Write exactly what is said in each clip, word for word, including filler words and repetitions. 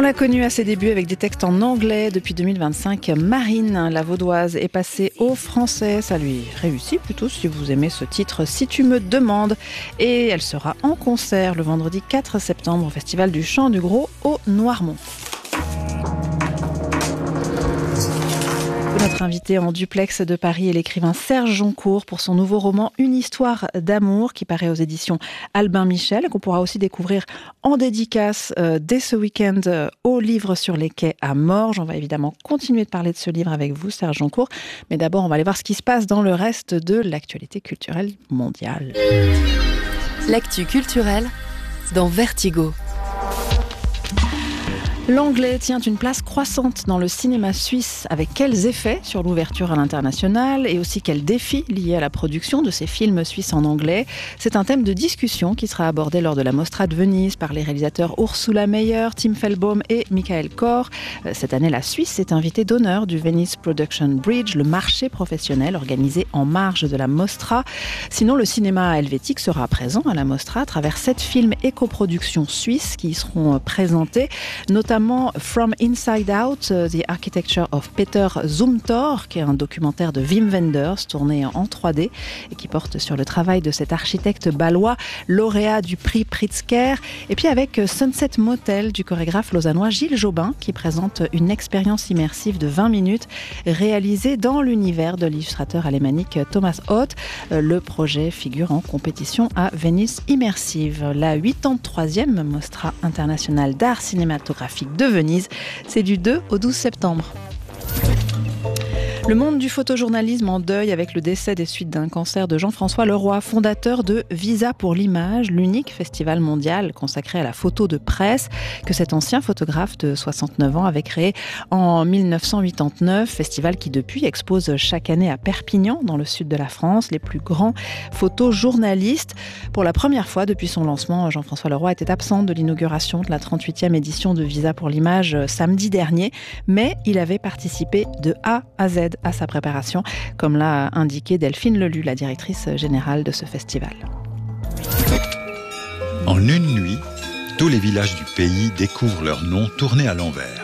l'a connue à ses débuts avec des textes en anglais. Depuis deux mille vingt-cinq, Marine, la vaudoise, est passée au français. Ça lui réussit plutôt si vous aimez ce titre, Si tu me demandes. Et elle sera en concert le vendredi quatre septembre au Festival du Chant du Gros au Noirmont. Notre invité en duplex de Paris est l'écrivain Serge Joncour pour son nouveau roman Une histoire d'amour qui paraît aux éditions Albin Michel et qu'on pourra aussi découvrir en dédicace euh, dès ce week-end euh, au livre sur les quais à Morges. On va évidemment continuer de parler de ce livre avec vous, Serge Joncour. Mais d'abord, on va aller voir ce qui se passe dans le reste de l'actualité culturelle mondiale. L'actu culturelle dans Vertigo. L'anglais tient une place croissante dans le cinéma suisse. Avec quels effets sur l'ouverture à l'international et aussi quels défis liés à la production de ces films suisses en anglais? C'est un thème de discussion qui sera abordé lors de la Mostra de Venise par les réalisateurs Ursula Meyer, Tim Fellbaum et Michael Kor. Cette année, la Suisse est invitée d'honneur du Venice Production Bridge, le marché professionnel organisé en marge de la Mostra. Sinon, le cinéma helvétique sera présent à la Mostra à travers sept films et coproductions suisses qui y seront présentés, notamment From Inside Out, The Architecture of Peter Zumthor, qui est un documentaire de Wim Wenders tourné en trois D et qui porte sur le travail de cet architecte bâlois, lauréat du prix Pritzker. Et puis avec Sunset Motel du chorégraphe lausannois Gilles Jobin, qui présente une expérience immersive de vingt minutes réalisée dans l'univers de l'illustrateur alémanique Thomas Hoth. Le projet figure en compétition à Venice Immersive. La quatre-vingt-treizième Mostra internationale d'art cinématographique de Venise, c'est du deux au douze septembre. Le monde du photojournalisme en deuil avec le décès des suites d'un cancer de Jean-François Leroy, fondateur de Visa pour l'image, l'unique festival mondial consacré à la photo de presse que cet ancien photographe de soixante-neuf ans avait créé en mille neuf cent quatre-vingt-neuf, festival qui depuis expose chaque année à Perpignan, dans le sud de la France, les plus grands photojournalistes. Pour la première fois depuis son lancement, Jean-François Leroy était absent de l'inauguration de la trente-huitième édition de Visa pour l'image samedi dernier, mais il avait participé de A à Z à sa préparation, comme l'a indiqué Delphine Lelu, la directrice générale de ce festival. En une nuit, tous les villages du pays découvrent leur nom tourné à l'envers.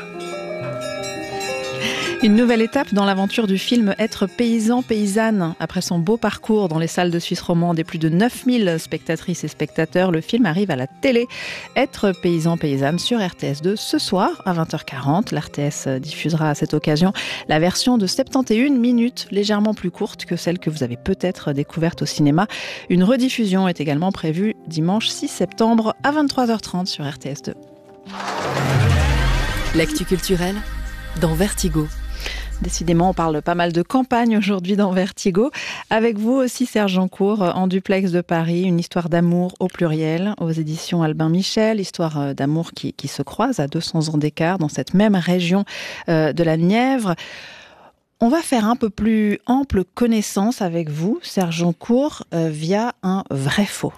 Une nouvelle étape dans l'aventure du film Être paysan-paysanne. Après son beau parcours dans les salles de Suisse romande et plus de neuf mille spectatrices et spectateurs, le film arrive à la télé. Être paysan-paysanne sur R T S deux ce soir à vingt heures quarante. L'R T S diffusera à cette occasion la version de soixante et une minutes, légèrement plus courte que celle que vous avez peut-être découverte au cinéma. Une rediffusion est également prévue dimanche six septembre à vingt-trois heures trente sur R T S deux. L'actu culturelle dans Vertigo. Décidément, on parle pas mal de campagne aujourd'hui dans Vertigo. Avec vous aussi, Serge Joncour, en duplex de Paris, une histoire d'amour au pluriel, aux éditions Albin Michel, histoire d'amour qui, qui se croise à deux cents ans d'écart dans cette même région euh, de la Nièvre. On va faire un peu plus ample connaissance avec vous, Serge Joncour, euh, via un vrai faux.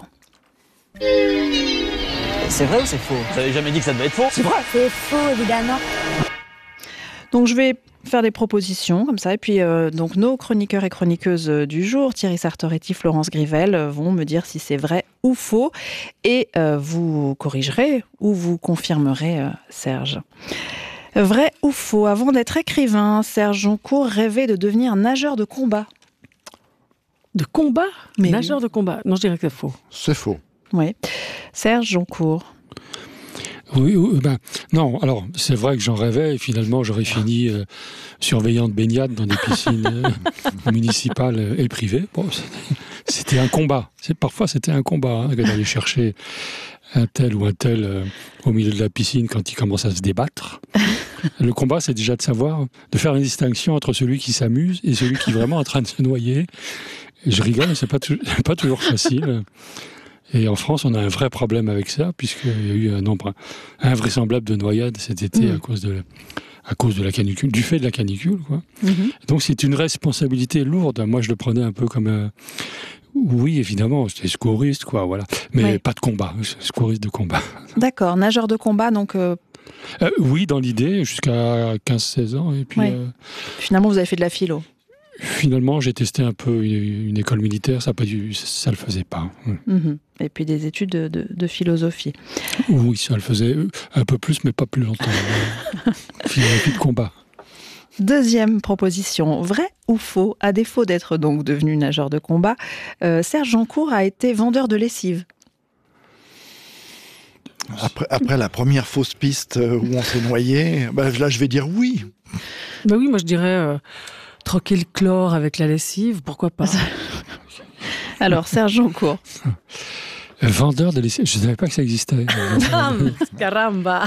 C'est vrai ou c'est faux? Vous avez jamais dit que ça devait être faux? C'est vrai. C'est faux, évidemment. Donc je vais faire des propositions comme ça, et puis euh, donc nos chroniqueurs et chroniqueuses du jour, Thierry Sartoretti, Florence Grivel, euh, vont me dire si c'est vrai ou faux, et euh, vous corrigerez ou vous confirmerez, euh, Serge. Vrai ou faux? Avant d'être écrivain, Serge Joncour rêvait de devenir nageur de combat. De combat? Mais Nageur oui. de combat? Non, je dirais que c'est faux. C'est faux. Oui. Serge Joncour. Oui, oui, ben, non, alors, c'est vrai que j'en rêvais et finalement, j'aurais fini euh, surveillant de baignade dans des piscines euh, municipales et privées. Bon, c'était un combat. C'est, parfois, c'était un combat hein, que d'aller chercher un tel ou un tel euh, au milieu de la piscine quand il commence à se débattre. Le combat, c'est déjà de savoir, de faire une distinction entre celui qui s'amuse et celui qui est vraiment en train de se noyer. Et je rigole, mais c'est pas, tu- pas toujours facile. Et en France, on a un vrai problème avec ça, puisqu'il y a eu un nombre invraisemblable de noyades cet été mmh. à cause de, à cause de la canicule, du fait de la canicule, quoi. Mmh. Donc c'est une responsabilité lourde. Moi, je le prenais un peu comme un... Oui, évidemment, j'étais secouriste, quoi, voilà. Mais oui. Pas de combat, secouriste de combat. D'accord, nageur de combat, donc... Euh... Euh, oui, dans l'idée, jusqu'à quinze seize ans. Et puis, oui. euh... Finalement, vous avez fait de la philo. Finalement, j'ai testé un peu une, une école militaire, ça ne le faisait pas. Mmh. Et puis des études de, de, de philosophie. Oui, ça le faisait un peu plus, mais pas plus longtemps. Philosophie de combat. Deuxième proposition, vrai ou faux? À défaut d'être donc devenu nageur de combat, euh, Serge Jancourt a été vendeur de lessive. Après, après la première fausse piste où on s'est noyé, bah là je vais dire oui. Bah oui, moi je dirais euh, troquer le chlore avec la lessive, pourquoi pas. Alors Serge Jancourt. Vendeur de lessive, je ne savais pas que ça existait. Caramba.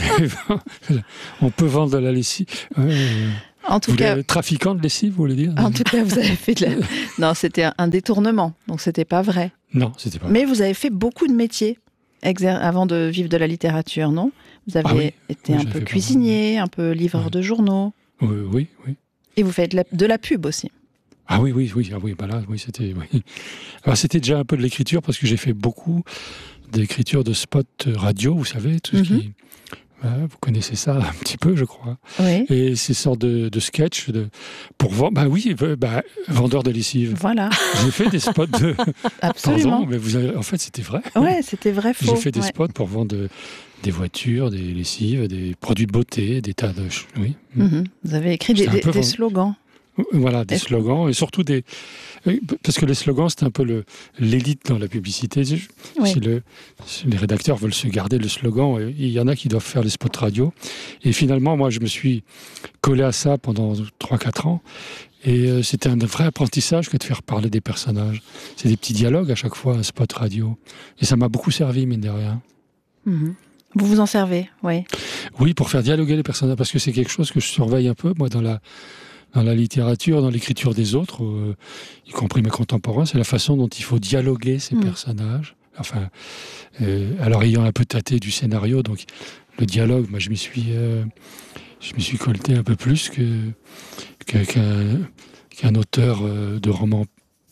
On peut vendre de la lessive. Euh, en tout vous cas, voulez, trafiquant de lessive, vous voulez dire? En tout cas, vous avez fait de la... Non, c'était un détournement, donc c'était pas vrai. Non, c'était pas vrai. Mais vous avez fait beaucoup de métiers exer... avant de vivre de la littérature, non? Vous avez ah oui, été oui, un peu cuisinier, un peu livreur ouais. de journaux. Oui, oui, oui. Et vous faites de la, de la pub aussi. Ah oui, oui, oui, ah oui, bah là, oui, c'était, oui. Alors c'était déjà un peu de l'écriture parce que j'ai fait beaucoup d'écriture de spots radio, vous savez, tout mm-hmm. ce qui, bah, vous connaissez ça un petit peu, je crois. Oui. Et ces sortes de, de sketchs de pour vendre, bah oui, bah, vendeur de lessive. Voilà. J'ai fait des spots de. Absolument. Pardon, mais vous avez, en fait, c'était vrai. Ouais, c'était vrai faux. J'ai fait des ouais. spots pour vendre des voitures, des lessives, des produits de beauté, des tas de, oui. Mm-hmm. Vous avez écrit des, des, des slogans. Voilà, des slogans, et surtout des... Parce que les slogans, c'est un peu le, l'élite dans la publicité. Oui. Si, le, si les rédacteurs veulent se garder le slogan, il y en a qui doivent faire les spots radio. Et finalement, moi, je me suis collé à ça pendant trois quatre ans. Et c'était un vrai apprentissage que de faire parler des personnages. C'est des petits dialogues à chaque fois, un spot radio. Et ça m'a beaucoup servi, mine de rien. Mmh. Vous vous en servez, oui. Oui, pour faire dialoguer les personnages, parce que c'est quelque chose que je surveille un peu, moi, dans la... dans la littérature, dans l'écriture des autres, euh, y compris mes contemporains, c'est la façon dont il faut dialoguer ces mmh. personnages. Enfin, euh, alors ayant un peu tâté du scénario, donc le dialogue, moi je m'y suis, euh, je m'y suis colté un peu plus que, que, qu'un, qu'un auteur euh, de roman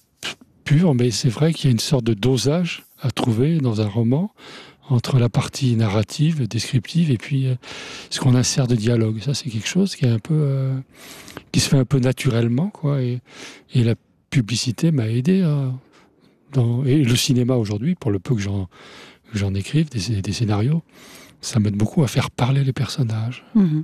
pur, mais c'est vrai qu'il y a une sorte de dosage à trouver dans un roman entre la partie narrative, descriptive, et puis euh, ce qu'on insère de dialogue. Ça, c'est quelque chose qui est un peu, euh, qui se fait un peu naturellement, quoi. Et, et la publicité m'a aidé. À, dans, et le cinéma aujourd'hui, pour le peu que j'en, que j'en écrive, des, des scénarios, ça m'aide beaucoup à faire parler les personnages. Mmh.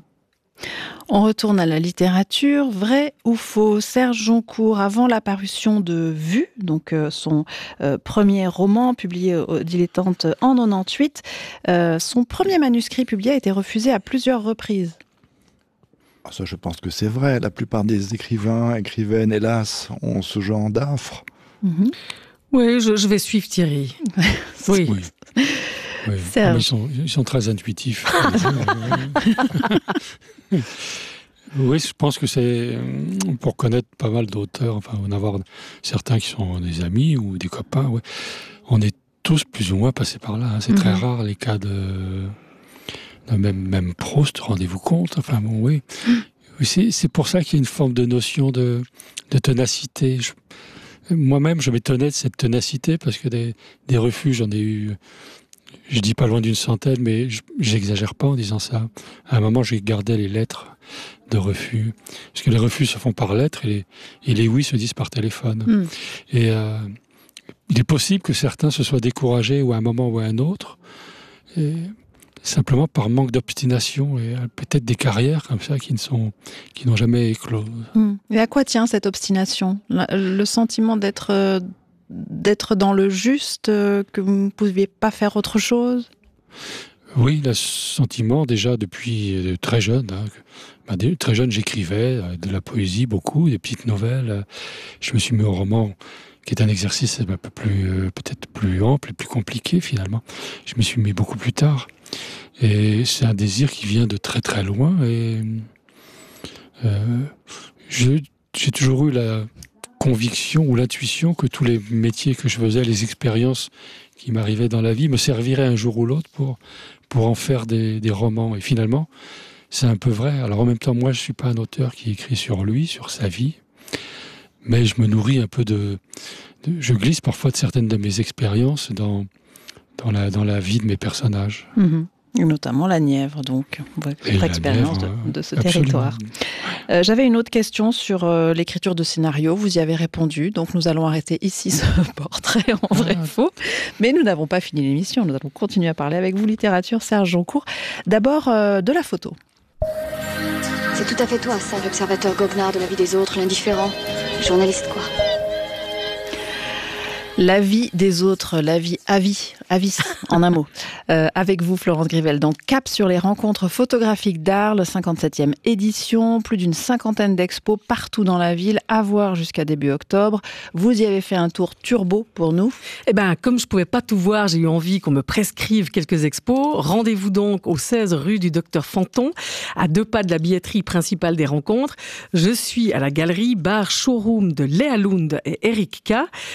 On retourne à la littérature. Vrai ou faux? Serge Jancourt, avant la parution de Vue, donc euh, son euh, premier roman publié au Dilettante en quatre-vingt-dix-huit, euh, son premier manuscrit publié a été refusé à plusieurs reprises. Ça, je pense que c'est vrai. La plupart des écrivains, écrivaines, hélas, ont ce genre d'affre. Mm-hmm. Oui, je, je vais suivre Thierry. oui. oui. Oui. Ils, sont, ils sont très intuitifs. Oui, je pense que c'est pour connaître pas mal d'auteurs, enfin, en avoir certains qui sont des amis ou des copains. Ouais. On est tous plus ou moins passés par là. Hein. C'est mm-hmm. très rare les cas de, de même, même Proust, rendez-vous compte. Enfin bon, oui. Mm. C'est, c'est pour ça qu'il y a une forme de notion de, de ténacité. Je, moi-même, je m'étonnais de cette ténacité parce que des, des refus, j'en ai eu. Je dis pas loin d'une centaine, mais j'exagère pas en disant ça. À un moment, j'ai gardé les lettres de refus. Parce que les refus se font par lettres et les, et les oui se disent par téléphone. Mm. Et euh, il est possible que certains se soient découragés ou à un moment ou à un autre, et simplement par manque d'obstination et peut-être des carrières comme ça qui ne sont, qui n'ont jamais éclos. Mm. Et à quoi tient cette obstination? Le sentiment d'être... Euh... d'être dans le juste, euh, que vous ne pouviez pas faire autre chose? Oui, le sentiment déjà depuis très jeune. Hein, bah, très jeune, j'écrivais de la poésie beaucoup, des petites nouvelles. Je me suis mis au roman, qui est un exercice un peu plus, euh, peut-être plus ample et plus compliqué finalement. Je me suis mis beaucoup plus tard. Et c'est un désir qui vient de très très loin. Et euh, je, j'ai toujours eu la conviction ou l'intuition que tous les métiers que je faisais, les expériences qui m'arrivaient dans la vie, me serviraient un jour ou l'autre pour, pour en faire des, des romans. Et finalement, c'est un peu vrai. Alors en même temps, moi, je ne suis pas un auteur qui écrit sur lui, sur sa vie, mais je me nourris un peu de... de je glisse parfois de certaines de mes expériences dans, dans, la, dans la vie de mes personnages. Mmh. Et notamment la Nièvre, donc, votre Et la expérience Nièvre, de, de ce absolument. territoire. Euh, j'avais une autre question sur euh, l'écriture de scénario. Vous y avez répondu, donc nous allons arrêter ici ce portrait en vrai Ah. faux. Mais nous n'avons pas fini l'émission. Nous allons continuer à parler avec vous littérature, Serge Joncourt. D'abord euh, de la photo. C'est tout à fait toi, ça, l'observateur goguenard de la vie des autres, l'indifférent. Journaliste, quoi. La vie des autres, la vie à vie, à vis, en un mot. Euh, avec vous, Florence Grivel, donc cap sur les rencontres photographiques d'Arles, cinquante-septième édition, plus d'une cinquantaine d'expos partout dans la ville, à voir jusqu'à début octobre. Vous y avez fait un tour turbo pour nous. Eh ben, comme je pouvais pas tout voir, j'ai eu envie qu'on me prescrive quelques expos. Rendez-vous donc au seize rue du Docteur Fanton, à deux pas de la billetterie principale des rencontres. Je suis à la galerie Bar Showroom de Léa Lund et Eric K.